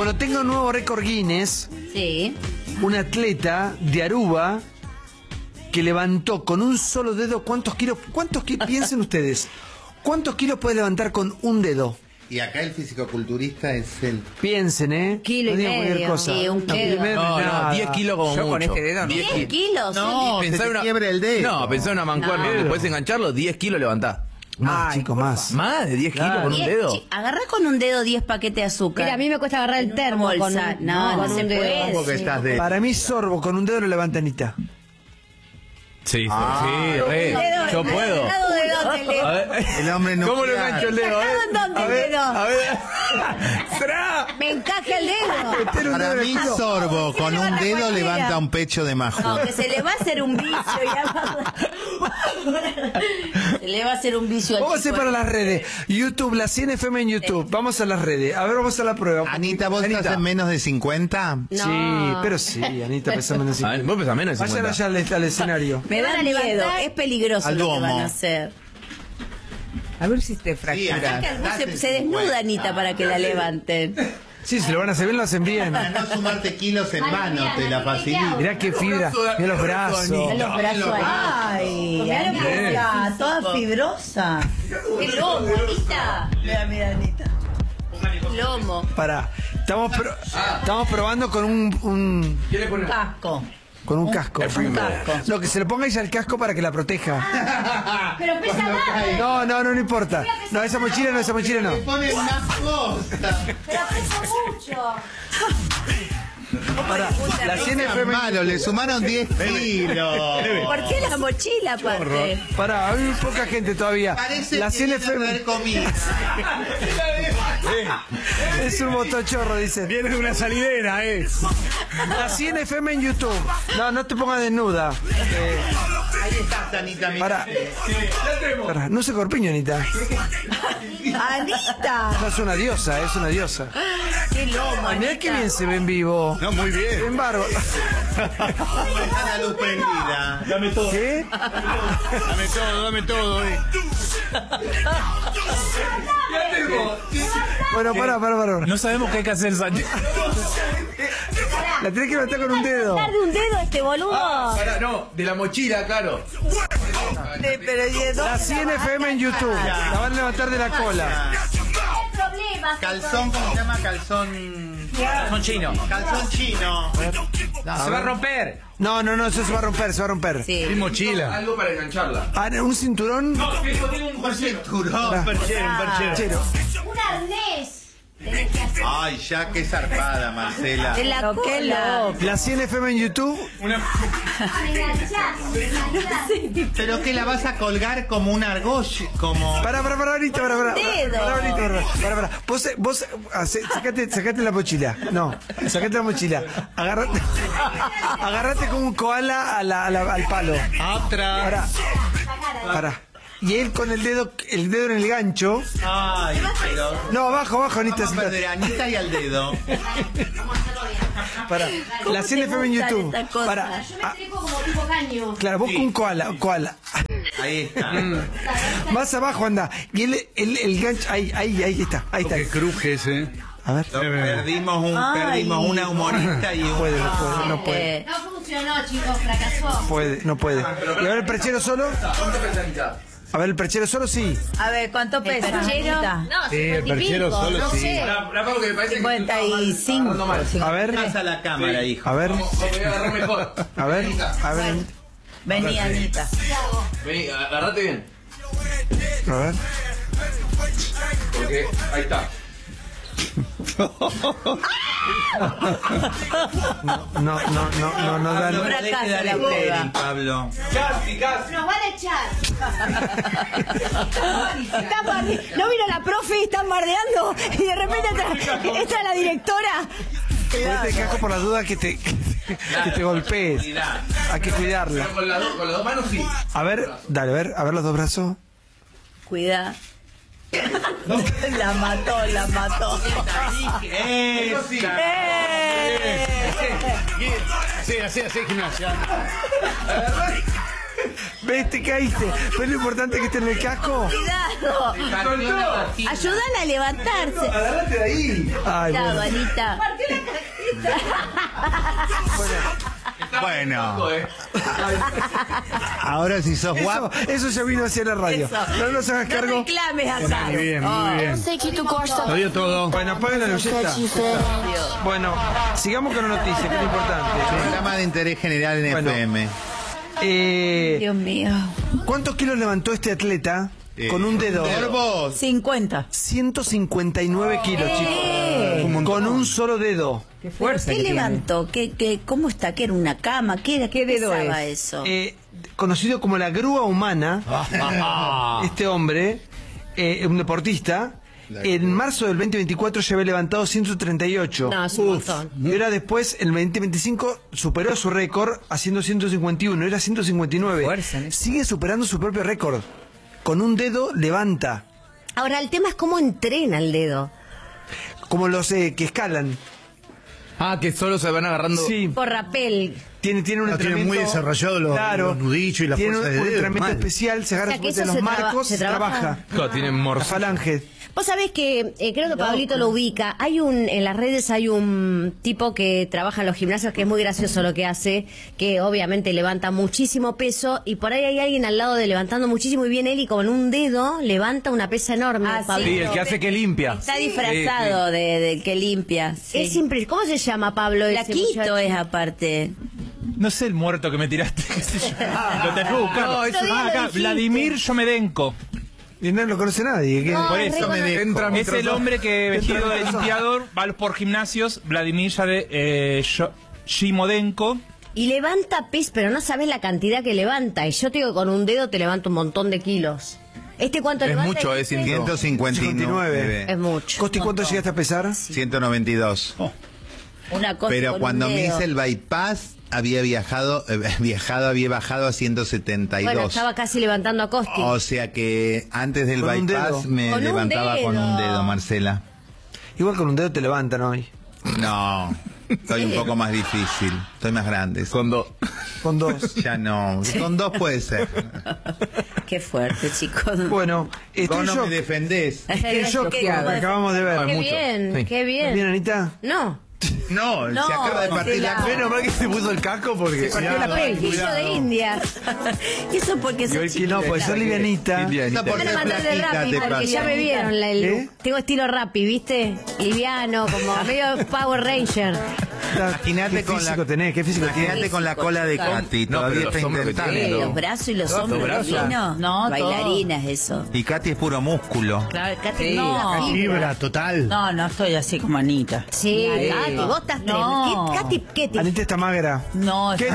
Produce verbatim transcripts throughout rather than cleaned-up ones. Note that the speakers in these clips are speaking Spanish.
Bueno, tengo un nuevo récord Guinness. Sí. Un atleta de Aruba que levantó con un solo dedo. ¿Cuántos kilos? ¿Cuántos kilos? Piensen ustedes. ¿Cuántos kilos puede levantar con un dedo? Y acá el fisicoculturista es el... Piensen, ¿eh? Kilo y no digan cualquier medio. cosa. Sí, un No, kilo. kilo y medio, No, nada. no, diez kilos como Yo mucho. con este dedo no. diez diez kilos. No, sí. se Pensá te una- quiebra el dedo. No, pensá en una mancuerna. No. Después de engancharlo, diez kilos levantá. Más, Ay, chicos, por más. ¿Más de diez kilos Claro. con un Diez- dedo? chi- Agarrá con un dedo diez paquetes de azúcar. Mira, a mí me cuesta agarrar el termo Bolsa. con un, No, no con se un dedo. puede. ¿Cómo que estás de...? Para mí, sorbo con un dedo lo levanta Anita. Sí, Ah, sí, re. Dedo- Yo dedo- puedo. dedo de dónde le- A ver. El hombre nuclear. ¿Cómo lo engancho el dedo? A ver. ¿Dónde A el ver, dedo? a ver. ¡Será! Me encaja el dedo. Para mí, Sorbo, con un levanta dedo cualquiera. levanta un pecho de majo. No, que se le va a hacer un vicio. Ya. Se le va a hacer un vicio al Vamos a hacer chico. para las redes. YouTube, la cien F M en YouTube. Vamos a las redes. A ver, vamos a la prueba. Anita, ¿vos Anita. estás en menos de cincuenta? No. Sí, pero sí, Anita, pesa menos de A ver, cincuenta. vos pesás menos de Vayan cincuenta. allá al, al escenario. Me van a miedo. Es peligroso Al lo que domo. van a hacer. A ver si te Sí, fracturas. acá. Se, se desnuda Anita para que la levanten. Sí, si lo van a hacer bien, lo hacen bien. Para no sumarte kilos en mano, te la facilito. Mirá qué fibra. Mirá los brazos. Los brazos ahí. Ay, Anita, toda fibrosa. ¡Qué lomo, Anita! Mira, mira, Anita. Lomo. Pará. Estamos, pro- estamos probando con un, un- Un casco. con un casco. Un casco. No, que se le ponga ella el casco para que la proteja. Pero pesa más. No, no, no, no importa. No, esa mochila no, esa mochila no. Te ponen más cosas. Pero pesa mucho. Pará. La cien No F seas M. malo, le sumaron diez kilos. ¿Por qué la mochila, aparte? Pará, hay poca gente todavía. Parece La que cien viene F a M. traer comida. Es un motochorro, dicen. Viene de una salidera, eh. La cien F M en YouTube. No, no te pongas desnuda. Eh, Ahí estás, Anita. mira. pará. Pará, no se corpiño, Anita. Anita. No, es una diosa, es una diosa. ¡Qué lomo, Mirá Anita! qué bien se ve en vivo. No, muy bien. Sin embargo. Está la luz prendida. Dame todo. ¿Qué? Dame todo, dame todo, eh. Bueno, pará, pará, pará. No sabemos qué hay que hacer, Sánchez. La tenés que levantar con un dedo. ¿Dar de un dedo a este boludo? Pará, no, de la mochila, claro. Pero ¿y de La dónde cien F M en YouTube. La van a levantar de la cola. problemas? Calzón, ¿cómo se llama? Calzón... Son chinos. Calzón chino. Se va a romper. No, no, no, eso se va a romper, se va a romper. Sí. Mi mochila. Algo para engancharla. Ah, un cinturón. Eso tiene un Cinturón. Un perchero, un perchero. Chero. Un arnés. Tenés que hacer. Ay, ya qué zarpada, Marcela. De la Pero qué cola. loco. La cien F M en YouTube. Enganchar, enganchar. Pero que la vas a colgar como un argolla, como... Pará, pará, pará, ahorita, pará, pará. Dedo. Pará, ahorita, pará, pará, pará. Vos, eh, vos, hace- sacate, sacate la mochila. No, sacate la mochila. Agarrate, agarrate como un koala a la, a la- al palo. Otra. Pará, pará. Y él con el dedo, el dedo en el gancho. Ay, pero... No, abajo, abajo, Anita. Vamos a sentate. perder a Anita y al dedo. Pará. ¿Cómo La cien te F M en gustan YouTube. estas cosas? Pará. Yo me Ah, trepo como tipo caño. claro, vos con un koala, un koala. Ahí está. Más abajo anda. Y él, el, el gancho, ahí, ahí, ahí está, ahí está. Que cruje ese. A ver. Perdimos, un, Ay. perdimos una humorista y No un... puede, no puede, no puede. Eh, No funcionó, chicos, fracasó. Puede, no puede. ¿Y a ver el perchero solo? A ver el perchero solo, sí. A ver, ¿cuánto pesa? perchero? Anita? No, Sí, el cincuenta y perchero pico, solo no sí. sé. cincuenta y cinco. A ver, Pasa la cámara, hijo. a ver, Voy a agarrar mejor. a ver, a ver, Vení, Anita. Vení, agarrate bien. a ver. Porque ahí está. No, no, no, no, no dan. Pablo, fracaso déjale dar la estéril, prueba. Pablo. Casi, casi. Nos van a echar. Están barde- no vino la profe y están bardeando y de repente entra, entra la directora. Ponete el casco por la duda que te, que te golpees. Hay que cuidarla. Con las dos, con las dos manos sí. A ver, dale, a ver, a ver los dos brazos. Cuida. La mató, la mató. ¡Eh! Eso sí. Sí, así, así, gimnasia. ¿Ves? Te caíste. Pero lo importante es que esté en el casco. Cuidado. Ayúdala a levantarse. Agárrate de ahí. Ay, Cuidado, bueno. Anita. Bueno, Eh. ahora si sos Eso, guapo. eso ya vino hacia la radio. Eso. No nos hagas No cargo. reclames acá. Muy bien, Oh. muy bien. Lo dio todo. Bueno, apaga la luceta. Bueno, sigamos con la noticia, que es lo importante. Programa de interés general en Bueno. F M. Eh, Dios mío. ¿Cuántos kilos levantó este atleta Eh, con un dedo? Verbos. cincuenta. ciento cincuenta y nueve kilos, Eh. chicos. Con un solo dedo. Qué fuerza ¿Qué que tiene. levantó? ¿Qué, qué, ¿Cómo está? ¿Qué era una cama? ¿Qué era? ¿Qué dedo pesaba es? eso? Eh, conocido como la grúa humana, este hombre, eh, un deportista, en marzo del veinte veinticuatro ya había levantado ciento treinta y ocho. No, es un montón. Y ahora después, el veinte veinticinco, superó su récord haciendo ciento cincuenta y uno, era ciento cincuenta y nueve. Fuerza, ¿no? Sigue superando su propio récord. Con un dedo levanta. Ahora, el tema es cómo entrena el dedo. Como los eh, que escalan. Ah, que solo se van agarrando. Sí. Por rapel. Tiene, tiene un No, tiene entrenamiento muy desarrollado los- los nudillos y la tiene fuerza un, de un dedo, entrenamiento mal. especial, se agarra O sea, que supuestamente eso los se traba- marcos, se se trabaja. trabaja. Claro, tienen La morso. falange. Vos sabés que, eh, creo que Pablito lo ubica, hay un, en las redes hay un tipo que trabaja en los gimnasios que es muy gracioso lo que hace, que obviamente levanta muchísimo peso y por ahí hay alguien al lado de levantando muchísimo y viene él y con un dedo levanta una pesa enorme. Ah, sí. Pablito. Sí, el que hace que limpia. Está disfrazado de, del que limpia. sí. Es impre- ¿Cómo se llama Pablo? ese Flaquito muchacho? es aparte. No sé el muerto que me tiraste, qué sé yo. Lo tenés que buscar. No, eso- Otro día Ah, lo acá, dijiste. Vladimir Yomedenko. Y no lo conoce nadie. ¿qué? No, Por es eso re me cono- entra mi Es el trozo. hombre que vestido de limpiador va por gimnasios, Vladimir Yade- eh, Yo- Shimodenko. Y levanta pes, pero no sabes la cantidad que levanta. Y yo te digo, con un dedo te levanta un montón de kilos. ¿Este cuánto Es levanta? mucho, es Este- ciento cincuenta y nueve. Es mucho. Costi, ¿cuánto llegaste a pesar? ciento noventa y dos. Una cosa Pero con cuando un me dedo. hice el bypass, había viajado, eh, viajado, había bajado a ciento setenta y dos. Bueno, estaba casi levantando a Costi. O sea que antes del Con un bypass dedo. me Con un levantaba con un dedo. dedo, Marcela. Igual con un dedo te levantan hoy. No, soy un poco más difícil. Estoy más grande. Con dos. Con dos. Ya no. Con dos puede ser. Qué fuerte, chicos. Bueno, estoy Vos no yo. me defendés. Estoy yo que ¿Qué? acabamos de ver. Qué mucho. bien, Sí. qué bien. ¿Bien, Anita? No. No, No, se acaba de partir la Marcela. Menos mal que se puso el casco porque. Partió la pelillo de India. Eso porque Yo sos el que no, chiquita. pues soy livianita. Esa Me porque van a es mandar de flaquita, Rappi te porque pasa. ya me vieron la- el ¿Eh? Tengo estilo Rappi, ¿viste? Liviano, como medio Power Ranger. Imagínate ¿Qué con físico la, tenés? ¿Qué físico imagínate tenés? con la cola de Katy. No, Todavía pero está los hombros que intentando. tienen, Eh, los brazos y los Los hombros brazos. divinos. No, Bailarinas, eso. Y Katy es puro músculo. Claro, Katy, Sí, no. Fibra total. No, no estoy así como Anita. Sí, Katy, vos estás No. tremenda. ¿Qué, Katy, ¿qué te Anita está magra. No, ¿Qué? no.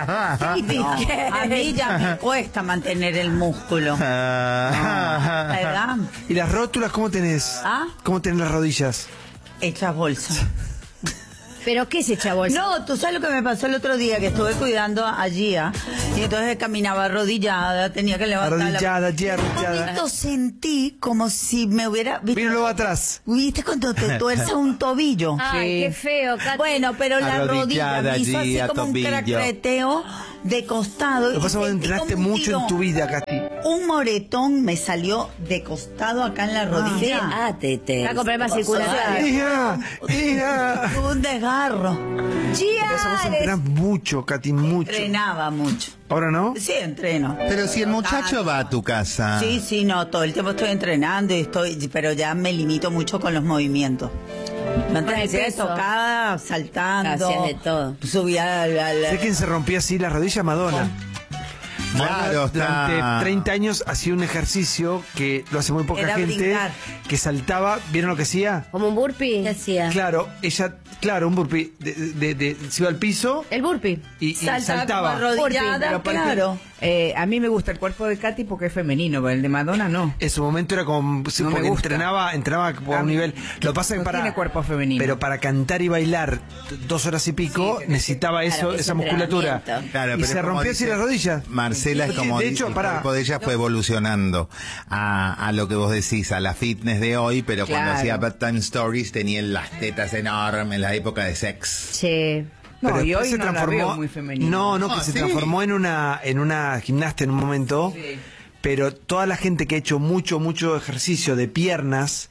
A mí ya me cuesta mantener el músculo. Ah. ¿Verdad? ¿Y las rótulas cómo tenés? ¿Ah? ¿Cómo tenés las rodillas? Hechas bolsa. ¿Pero qué es esa bolsa? No, tú sabes lo que me pasó el otro día, que estuve cuidando a Gia, y entonces caminaba arrodillada, tenía que levantar Arrodillada, la... Gia, En un arrodillada. momento sentí como si me hubiera... ¿viste? Míralo atrás. ¿Viste cuando te tuerce un tobillo? Ay, qué feo, Katy. Bueno, pero la rodilla Arrodillada, me hizo así Gia, como un tobillo. craqueteo de costado. Lo que pasa es que y sentí entrenaste como un mucho en tirón. tu vida, Katy. Un moretón me salió de costado acá en la rodilla. Ah, te, te. Está con problemas O sea, circulatorios. Hija, hija. Un desgarro. Vos vos entrenás mucho, Katy, mucho. Entrenaba mucho. ¿Ahora no? Sí, entreno. Pero si el muchacho va a tu casa. Sí, sí, no, todo el tiempo estoy entrenando y estoy, pero ya me limito mucho con los movimientos. Antes el hacía peso. tocada, saltando. Hacías de todo. Subía al... al- ¿Sé quién se rompía así las rodillas? Madonna. Claro, Durante está. treinta años hacía un ejercicio que lo hace muy poca Era gente, brincar. que saltaba, ¿vieron lo que hacía? ¿Como un burpee? ¿Qué hacía? Claro, ella, claro, un burpee, de, de- de- se iba al piso El burpee. y, y Saltaba saltaba. como arrodillada, Pero parecía- claro. Eh, a mí me gusta el cuerpo de Katy porque es femenino, pero el de Madonna no. En su momento era como, sí, No me porque gusta. entrenaba, entrenaba por A un mí nivel. Lo pasa que no para tiene cuerpo femenino. pero para cantar y bailar t- dos horas y pico necesitaba eso, Claro, ese esa musculatura. entrenamiento. Claro, y pero se es como rompió así dice las rodillas. Marcela es como de dice, hecho, el para cuerpo de ella fue evolucionando a, a lo que vos decís, a la fitness de hoy, pero cuando Claro. hacía Bedtime Stories tenía las tetas enormes en la época de sex. Sí. No, Pero y después hoy no la veo muy femenina. No, no, que Ah, se ¿sí? transformó en una en una gimnasta en un momento. Sí. Pero toda la gente que ha hecho mucho, mucho ejercicio de piernas,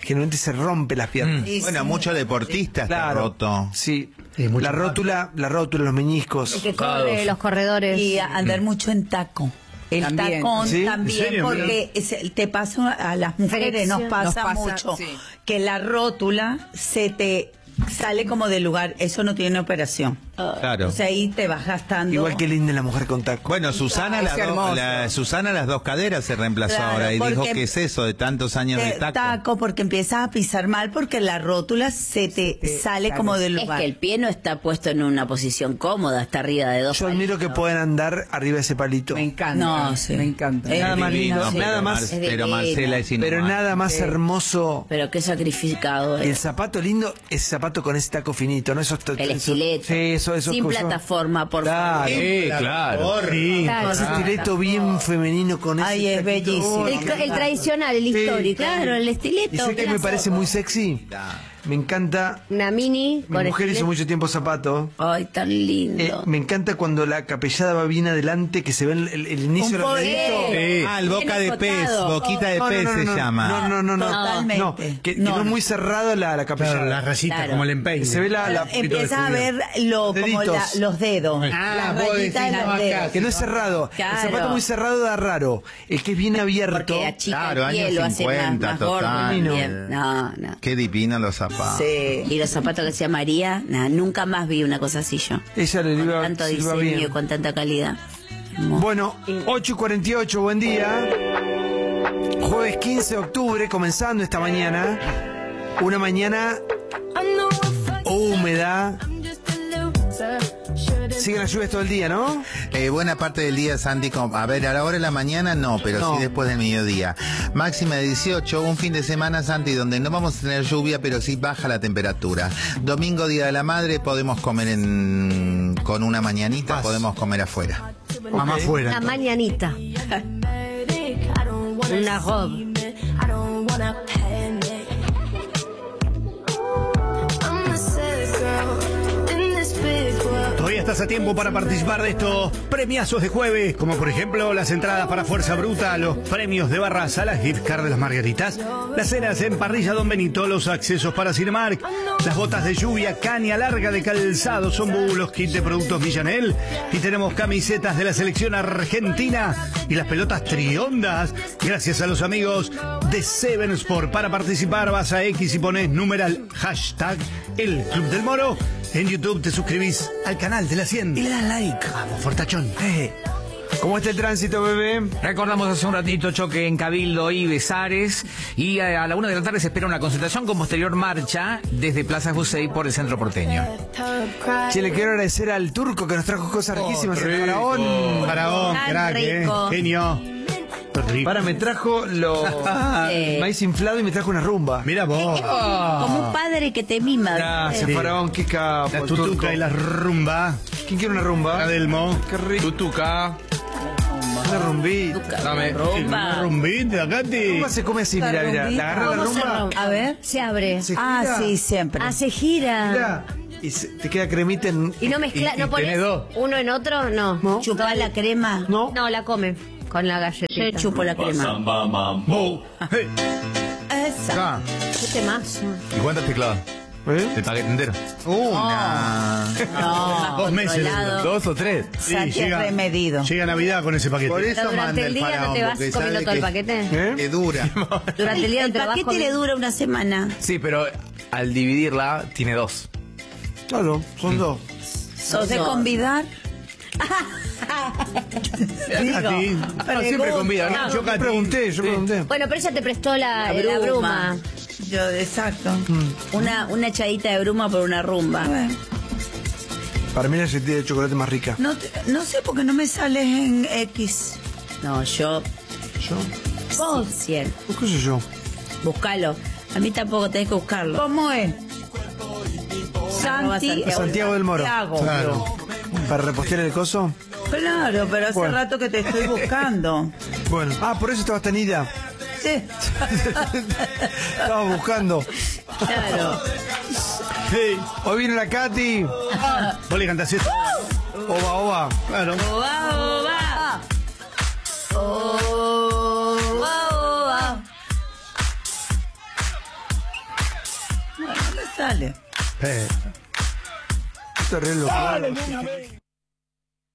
generalmente se rompe las piernas. Y Bueno, sí. mucho deportista está Claro, roto. sí. Sí, mucho la rótula, la rótula, los meñiscos. El que corre, los corredores. Y andar mucho en taco. El También. tacón ¿Sí? también, ¿En serio? porque es- te pasa a las mujeres, nos Fricción. pasa, Nos pasa, mucho, sí. que la rótula se te sale como del lugar, eso no tiene operación. Claro. O sea, ahí te vas gastando. Igual que linda la mujer con taco. Bueno, Susana, Es las dos- hermoso. la- Susana las dos caderas se reemplazó Claro, ahora y dijo porque que es eso de tantos años de Te- taco. taco, porque empiezas a pisar mal porque la rótula se te sale claro. como del Es lugar. que el pie no está puesto en una posición cómoda, está arriba de dos Yo admiro que palitos. puedan andar arriba de ese palito. Me encanta. No, sí. Me encanta. Es Nada más divino, lindo, sí. nada pero más- Mar- Es pero divina. Marcela es Pero inhumana. nada más hermoso. Pero qué sacrificado El es. zapato lindo, ese zapato con ese taco finito, ¿no? Eso, El eso- estileto. Sí, eso, eso. Sin eso- plataforma, por Claro. favor. Sí, claro. Sí. Claro, Ese sí. estileto bien femenino con ese. Ay, es taquito. bellísimo. El, el tradicional, el histórico. Claro, el ¿Y estileto. sé que me parece muy sexy? Me encanta. Una mini Mi con mujer hizo estileto. mucho tiempo zapato. Ay, tan lindo. Eh, me encanta cuando la capellada va bien adelante, que se ve el, el- el inicio del Un redito. poco. Sí. Ah, el boca de pez, escotado. boquita de No, no, pez no, se no, llama. No, no, no, no. Totalmente. No, que, que No, no es no. muy cerrado la, la capellada. Claro, la rayita, Claro. como el empeine. Se ve la, la Empiezas a ver lo, como Deditos. la- los dedos, Ah, las vos rayitas de decís, los no, dedos. acá. que no es cerrado. Claro. El zapato muy cerrado da raro. El que es bien abierto. Porque achica Claro, el pie, años lo hace más, cincuenta, más gordo total. también. No, no. Qué divino los zapatos. Sí. Y los zapatos que hacía María, nada, nunca más vi una cosa así yo. Ella le Con iba, tanto se iba diseño, bien. con tanta calidad. Hermoso. Bueno, ocho y cuarenta y ocho, buen día. Jueves quince de octubre, comenzando esta mañana. Una mañana húmeda. Siguen las lluvias todo el día, ¿no? Eh, buena parte del día, Sandy. com- A ver, a la hora de la mañana no, pero No. sí después del mediodía. Máxima de dieciocho, un fin de semana, Sandy, donde no vamos a tener lluvia, pero sí baja la temperatura. Domingo, Día de la Madre, podemos comer en con una mañanita, Paz. podemos comer afuera. Mamá afuera. Una mañanita. Una robe. Todavía estás a tiempo para participar de estos premiazos de jueves, como por ejemplo las entradas para Fuerza Bruta, los premios de Barraza, las gift card de las Margaritas, las cenas en Parrilla Don Benito, los accesos para Cinemark, las botas de lluvia, caña larga de calzado, son los kits de productos Millanel, y tenemos camisetas de la selección argentina y las pelotas triondas, gracias a los amigos de Seven Sport. Para participar vas a X y pones numeral hashtag El Club del Moro. En YouTube te suscribís al canal de la cien y le das like. Vamos, fortachón. Eh, ¿Cómo está el tránsito, bebé? Recordamos hace un ratito choque en Cabildo y Besares y a, a la una de la tarde se espera una concentración con posterior marcha desde Plaza Jusey por el centro porteño. Che, le quiero agradecer al turco que nos trajo cosas riquísimas. el faraón. Faraón, Tan crack, eh. rico. Genio. Rico. Para, me trajo lo Eh. maíz inflado y me trajo una rumba. Mira vos. Como un padre que te mima. Gracias, Sí. faraón, qué capo. La el turco. tutuca y la rumba. ¿Quién quiere una rumba? Adelmo. Qué rico. Tutuca, Una rumbita. dame. Una Rumba. rumbita, La Katy. rumba se come así, mira, mira. La agarra la ¿Cómo se rumba. rompe? A ver. Se abre. Se Ah, gira. sí, siempre. Ah, se gira. Mira, y se- te queda cremita en. Y no mezcla, Y- y no pones tenés dos. uno en otro, no. No. Chupar la crema. No. No, la come con la galletita. Yo chupo la crema. Bo. Hey. Esa. Acá. Qué temazo. ¿Y cuántas tecladas? ¿Eh? ¿El paquete entero? Una. No, Dos meses. controlado. ¿Dos o tres? Sí, Santi es llega, remedido. llega Navidad con ese paquete. Por eso Durante manda el el día no faraón, te vas porque comiendo sabe todo el que- paquete. ¿Eh? que dura. Durante el día no El te lo vas paquete le comiendo. dura una semana. Sí, pero al dividirla tiene dos. Claro, son dos. ¿Sos de convidar? A ti. Ah, siempre con vida, ¿no? Yo, Yo Katy. pregunté, yo pregunté. Bueno, pero ella te prestó la, La la bruma. bruma. Yo, exacto. Una, una echadita de bruma por una rumba. Bueno, Para mí la galletita de chocolate más rica. no, te- no sé por qué no me sales en X. No, yo. ¿Yo? Vos. Cien. ¿Qué sé yo? Búscalo. A mí tampoco tenés que buscarlo. ¿Cómo es? Arroba Santi. Santiago. Santiago del Moro. Santiago. Claro. ¿Para repostear el coso? Claro, pero hace Bueno. rato que te estoy buscando. Bueno. Ah, por eso estabas tan ida. Sí. Estabas buscando. Claro. Hey. Hoy viene la Katy. Vos le cantás esto. Oba, oba. Claro. Oba, oba. Oh, oh, oh. Dale. Eh. Esto es re loco.